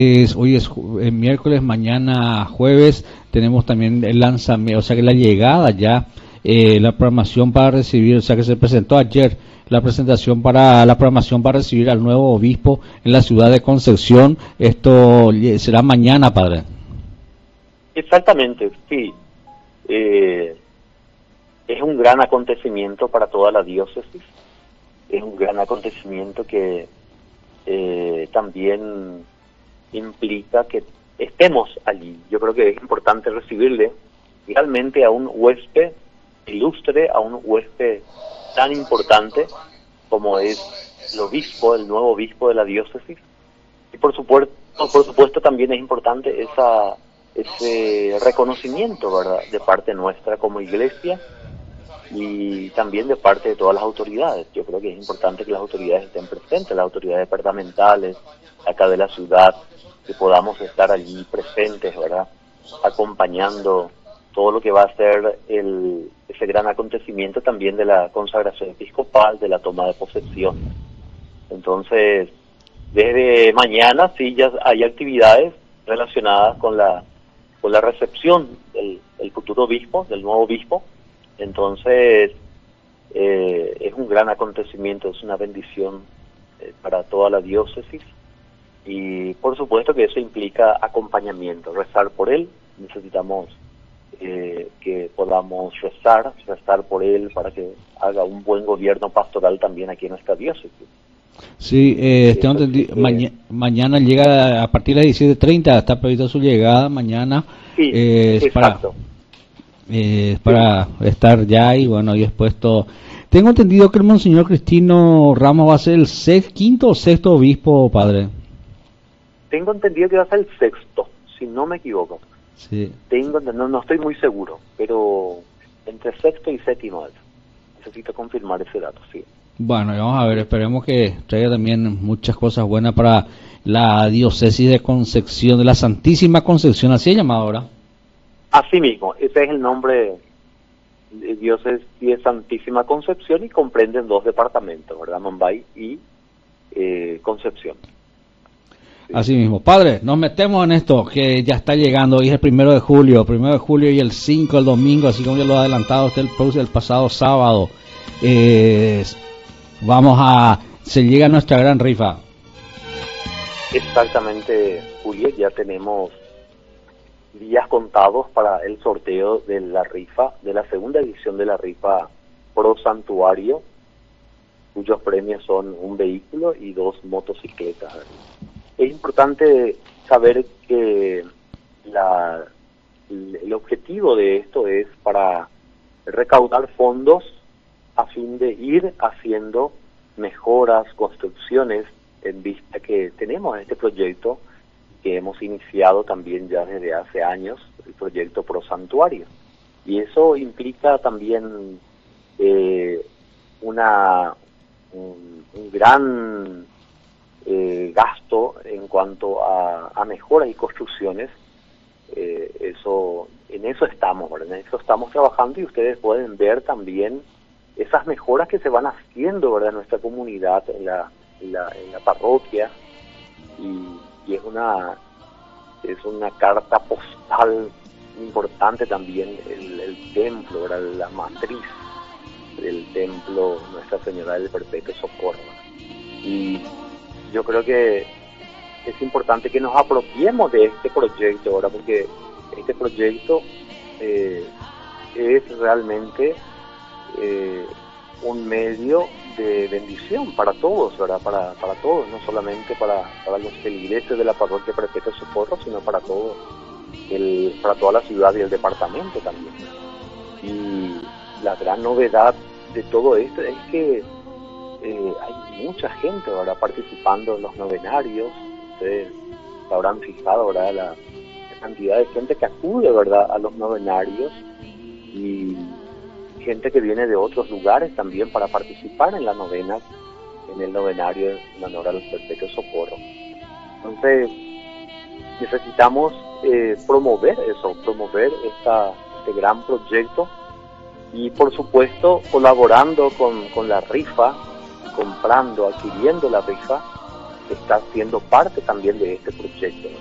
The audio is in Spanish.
Hoy es miércoles, mañana jueves tenemos también el lanzamiento, o sea que la llegada ya, la programación para recibir, o sea que se presentó ayer la presentación para la programación para recibir al nuevo obispo en la ciudad de Concepción. Esto será mañana, padre. Exactamente, sí. Eh, es un gran acontecimiento para toda la diócesis. Es un gran acontecimiento que también implica que estemos allí. Yo creo que es importante recibirle realmente a un huésped ilustre, a un huésped tan importante como es el obispo, el nuevo obispo de la diócesis. Y por supuesto también es importante ese reconocimiento, ¿verdad?, de parte nuestra como iglesia y también de parte de todas las autoridades. Yo creo que es importante que las autoridades estén presentes, las autoridades departamentales, acá de la ciudad, que podamos estar allí presentes, ¿verdad?, acompañando todo lo que va a ser ese gran acontecimiento también de la consagración episcopal, de la toma de posesión. Entonces, desde mañana sí ya hay actividades relacionadas con la recepción del futuro obispo, del nuevo obispo. Entonces, es un gran acontecimiento, es una bendición para toda la diócesis y por supuesto que eso implica acompañamiento, rezar por él. Necesitamos que podamos rezar por él para que haga un buen gobierno pastoral también aquí en nuestra diócesis. Sí, tengo entendido, mañana llega a partir de las 17:30, está previsto su llegada mañana. Sí, exacto. Para estar ya y bueno, y expuesto. Tengo entendido que el Monseñor Cristino Ramos va a ser el quinto o sexto obispo, padre. Tengo entendido que va a ser el sexto, si no me equivoco. Sí. No estoy muy seguro, pero entre sexto y séptimo necesito confirmar ese dato, sí. Bueno, vamos a ver, esperemos que traiga también muchas cosas buenas para la diócesis de Concepción, de la Santísima Concepción, así es llamada ahora. Así mismo, ese es el nombre de diócesis de Santísima Concepción y comprenden dos departamentos, ¿verdad? Mumbai y Concepción. Sí. Así mismo. Padre, nos metemos en esto que ya está llegando. Hoy es el 1 de julio y el 5 el domingo, así como ya lo ha adelantado usted el pasado sábado. Se llega nuestra gran rifa. Exactamente, Julio, ya tenemos días contados para el sorteo de la rifa, de la segunda edición de la rifa Pro Santuario, cuyos premios son un vehículo y 2 motocicletas. Es importante saber que el objetivo de esto es para recaudar fondos a fin de ir haciendo mejoras, construcciones, en vista que tenemos este proyecto que hemos iniciado también ya desde hace años, el proyecto Pro Santuario. Y eso implica también un gran gasto en cuanto a mejoras y construcciones. En eso estamos, ¿verdad? En eso estamos trabajando y ustedes pueden ver también esas mejoras que se van haciendo, ¿verdad?, en nuestra comunidad, en la parroquia, y es una carta postal importante también el templo, ¿verdad?, la matriz del templo Nuestra Señora del Perpetuo Socorro. Y yo creo que es importante que nos apropiemos de este proyecto ahora, porque este proyecto es realmente un medio de bendición para todos, ¿verdad?, para todos, no solamente para los feligreses de la parroquia Perpetuo Socorro, sino para todos, para toda la ciudad y el departamento también. Y la gran novedad de todo esto es que hay mucha gente, ¿verdad?, participando en los novenarios. Ustedes se habrán fijado, ¿verdad?, la cantidad de gente que acude, ¿verdad?, a los novenarios, y gente que viene de otros lugares también para participar en la novena, en el novenario en honor al Perpetuo Socorro. Entonces, necesitamos promover este gran proyecto y, por supuesto, colaborando con la rifa, comprando, adquiriendo la rifa, está siendo parte también de este proyecto.